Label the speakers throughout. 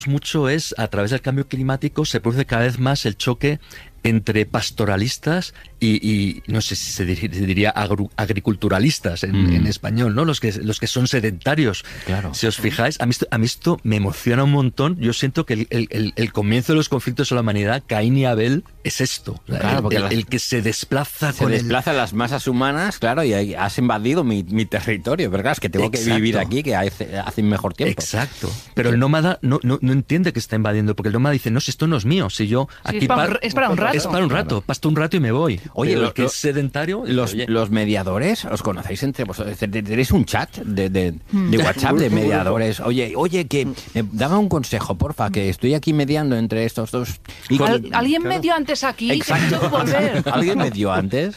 Speaker 1: mucho es, a través del cambio climático, se produce cada vez más el choque entre pastoralistas y no sé si se diría agriculturalistas en español, ¿no? Los que son sedentarios.
Speaker 2: Claro.
Speaker 1: Si os fijáis, a mí esto me emociona un montón. Yo siento que el comienzo de los conflictos en la humanidad, Caín y Abel, es esto.
Speaker 2: Claro,
Speaker 1: el que se desplaza
Speaker 2: se
Speaker 1: con
Speaker 2: desplazan las masas humanas, claro, y has invadido mi territorio, pero claro, es que tengo que vivir aquí, que hace mejor tiempo.
Speaker 1: Exacto. Pero el nómada no entiende que está invadiendo, porque el nómada dice, no, si esto no es mío, si yo aquí
Speaker 3: es para un rato.
Speaker 1: Es para un rato, pasto un rato y me voy.
Speaker 2: Oye,
Speaker 1: el que es sedentario...
Speaker 2: Los mediadores, ¿os conocéis entre vosotros? ¿Tenéis un chat de WhatsApp de mediadores? Oye, que dame un consejo, porfa, que estoy aquí mediando entre estos dos.
Speaker 3: ¿Alguien medió antes aquí?
Speaker 2: Exacto. ¿Alguien medió antes?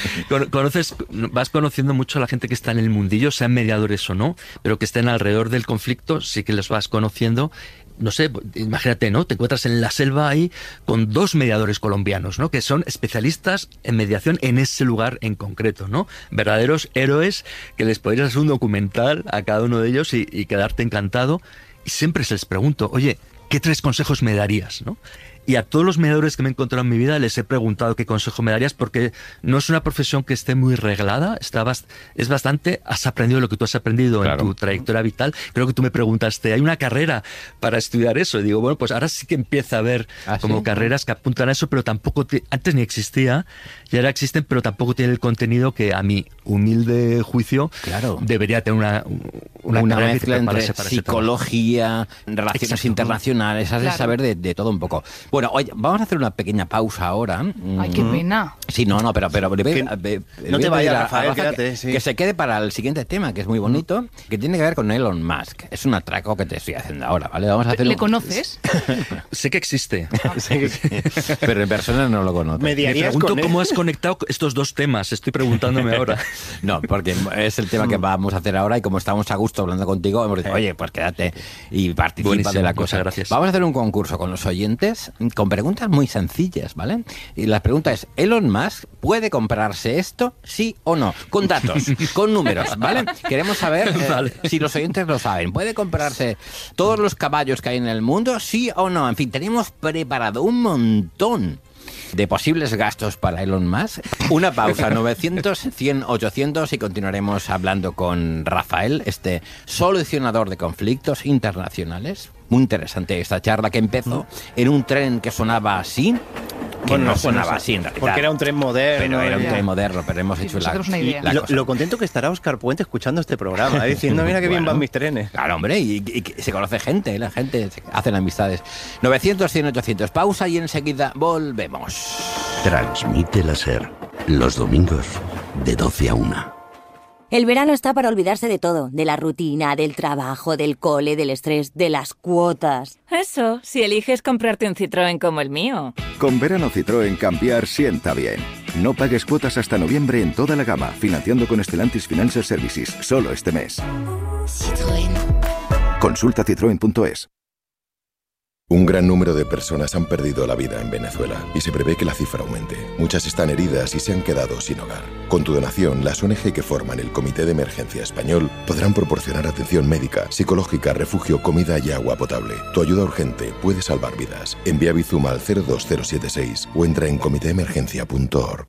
Speaker 1: Vas conociendo mucho a la gente que está en el mundillo, sean mediadores o no, pero que estén alrededor del conflicto, sí que los vas conociendo. No sé, imagínate, ¿no? Te encuentras en la selva ahí con 2 mediadores colombianos, ¿no? Que son especialistas en mediación en ese lugar en concreto, ¿no? Verdaderos héroes que les podrías hacer un documental a cada uno de ellos y quedarte encantado. Y siempre se les pregunto, oye, ¿qué 3 consejos me darías, no? Y a todos los mediadores que me he encontrado en mi vida les he preguntado qué consejo me darías, porque no es una profesión que esté muy reglada, es bastante, has aprendido lo que tú has aprendido en tu trayectoria vital. Creo que tú me preguntaste, ¿hay una carrera para estudiar eso? Y digo, bueno, pues ahora sí que empieza a haber carreras que apuntan a eso, pero tampoco, antes ni existía, y ahora existen, pero tampoco tiene el contenido que a mi humilde juicio debería tener una
Speaker 2: mezcla entre psicología, relaciones internacionales, has de saber de todo un poco. Bueno, oye, vamos a hacer una pequeña pausa ahora.
Speaker 3: Ay, qué pena.
Speaker 2: Sí, no, pero
Speaker 4: no te vayas, Rafael, quédate.
Speaker 2: Que se quede para el siguiente tema, que es muy bonito, que tiene que ver con Elon Musk. Es un atraco que te estoy haciendo ahora, ¿vale? Vamos a hacer
Speaker 3: ¿Le conoces?
Speaker 1: Sé que existe.
Speaker 2: Pero en persona no lo conozco.
Speaker 1: Me pregunto cómo has conectado estos 2 temas, estoy preguntándome ahora.
Speaker 2: No, porque es el tema que vamos a hacer ahora y como estamos a gusto hablando contigo, hemos dicho, oye, pues quédate y participa de la cosa.
Speaker 1: Gracias.
Speaker 2: Vamos a hacer un concurso con los oyentes con preguntas muy sencillas, ¿vale? Y la pregunta es, ¿Elon Musk puede comprarse esto, sí o no? Con datos, con números, ¿vale? Queremos saber si los oyentes lo saben. ¿Puede comprarse todos los caballos que hay en el mundo, sí o no? En fin, tenemos preparado un montón de posibles gastos para Elon Musk. Una pausa, 900, 100, 800 y continuaremos hablando con Rafael, este solucionador de conflictos internacionales. Muy interesante esta charla que empezó en un tren que sonaba así. Que no sonaba así en realidad.
Speaker 4: Porque era un tren moderno.
Speaker 2: Pero era un tren moderno, pero hemos hecho la
Speaker 4: lo contento que estará Óscar Puente escuchando este programa, diciendo, mira qué bien van mis trenes.
Speaker 2: Claro, hombre, y se conoce gente, la gente hacen amistades. 900, 100, 800. Pausa y enseguida volvemos.
Speaker 5: Transmite la SER, los domingos de 12 a 1.
Speaker 6: El verano está para olvidarse de todo, de la rutina, del trabajo, del cole, del estrés, de las cuotas.
Speaker 7: Eso, si eliges comprarte un Citroën como el mío.
Speaker 8: Con verano Citroën cambiar sienta bien. No pagues cuotas hasta noviembre en toda la gama, financiando con Stellantis Financial Services, solo este mes.
Speaker 6: Citroën.
Speaker 8: Consulta citroen.es.
Speaker 9: Un gran número de personas han perdido la vida en Venezuela y se prevé que la cifra aumente. Muchas están heridas y se han quedado sin hogar. Con tu donación, las ONG que forman el Comité de Emergencia Español podrán proporcionar atención médica, psicológica, refugio, comida y agua potable. Tu ayuda urgente puede salvar vidas. Envía Bizum al 02076 o entra en comitéemergencia.org.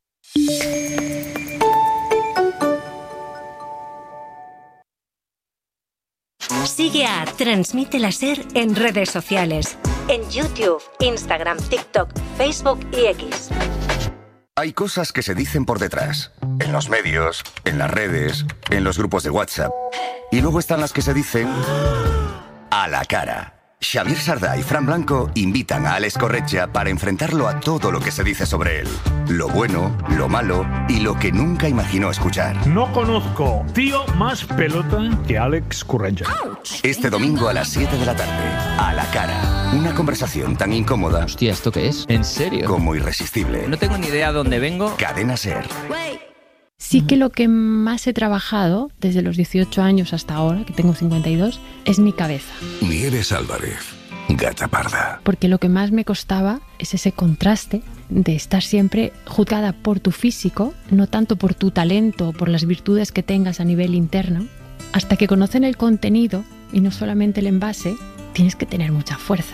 Speaker 10: Sigue a Transmite la SER en redes sociales. En YouTube, Instagram, TikTok, Facebook y X.
Speaker 11: Hay cosas que se dicen por detrás. En los medios, en las redes, en los grupos de WhatsApp. Y luego están las que se dicen a la cara. Xavier Sardá y Fran Blanco invitan a Alex Corretja para enfrentarlo a todo lo que se dice sobre él. Lo bueno, lo malo y lo que nunca imaginó escuchar.
Speaker 12: No conozco tío más pelota que Alex Corretja.
Speaker 11: Este domingo a las 7 de la tarde, a la cara. Una conversación tan incómoda.
Speaker 13: Hostia, ¿esto qué es? ¿En serio?
Speaker 11: Como irresistible.
Speaker 13: No tengo ni idea dónde vengo.
Speaker 11: Cadena SER.
Speaker 14: Sí que lo que más he trabajado desde los 18 años hasta ahora, que tengo 52, es mi cabeza.
Speaker 15: Nieves Álvarez, Gata Parda.
Speaker 14: Porque lo que más me costaba es ese contraste de estar siempre juzgada por tu físico, no tanto por tu talento o por las virtudes que tengas a nivel interno, hasta que conocen el contenido y no solamente el envase, tienes que tener mucha fuerza.